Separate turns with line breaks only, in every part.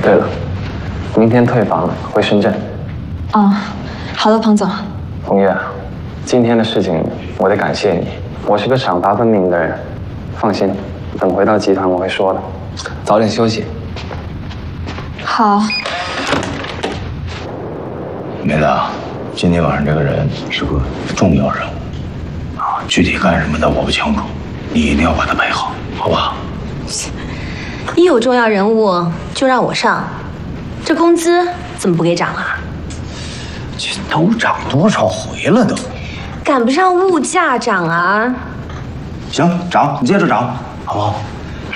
对了，明天退房回深圳。
哦，好的，彭总。
红月，今天的事情我得感谢你。我是个赏罚分明的人，放心，等回到集团我会说的。早点休息。
好。
梅子，今天晚上这个人是个重要人物啊，具体干什么的我不清楚，你一定要把他陪好，好吧？
一有重要人物就让我上，这工资怎么不给涨啊？
这都涨多少回了都，
赶不上物价涨啊！
行，涨，你接着涨，好不好？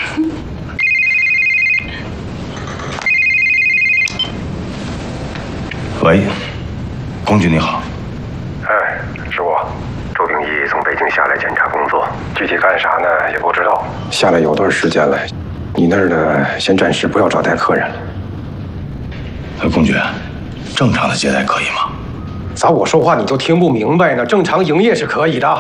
喂，龚局你好。
哎，是我，周秉义从北京下来检查工作，具体干啥呢也不知道。下来有段时间了，你那儿呢先暂时不要招待客人了。
龚局，正常的接待可以吗？
咋我说话你就听不明白呢？正常营业是可以的。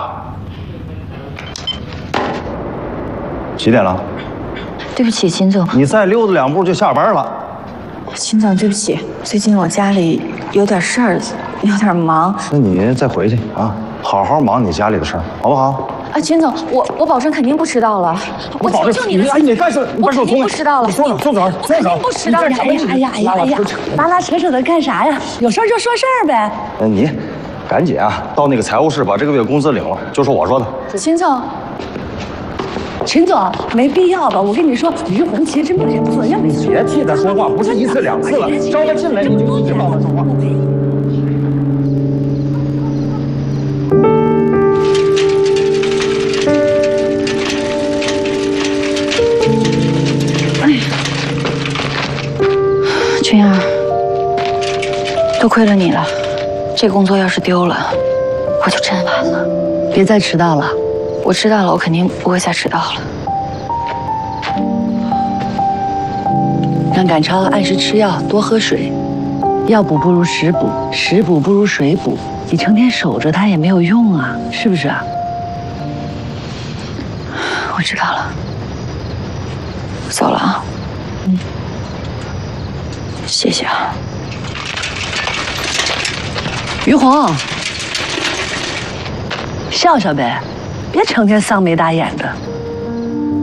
几点了？
对不起，秦总。
你再溜达2步就下班了。
秦总，对不起，最近我家里有点事儿，有点忙。
那你再回去啊，好好忙你家里的事儿，好不好？
啊，秦总，我保证肯定不迟到了。我求求你了，
哎，你干什么？
我肯定不迟到了。
松手，松手，
我肯定不迟到了。
哎呀，拉拉扯扯的干啥呀？有事儿就说事儿呗。
你赶紧啊，到那个财务室把这个月工资领了，就说我说的。
秦总。
秦总，没必要吧？我跟你说，于红其实真不错，要没
别替他说话，不是1次2次了，招他进来你就一直帮他说话。
君儿，多亏了你了，这工作要是丢了，我就真完了。
别再迟到了。
我知道了，我肯定不会再迟到了。
让赶超按时吃药，多喝水。药补不如食补，食补不如水补。你成天守着它也没有用啊，是不是啊？
我知道了，走了啊。谢谢啊。
于红，笑笑呗，别成天丧眉打眼的。